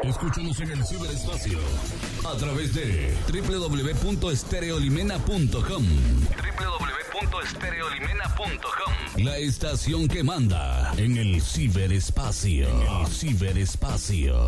Escúchanos en el ciberespacio a través de www.estereolimena.com. www.estereolimena.com. La estación que manda en el ciberespacio.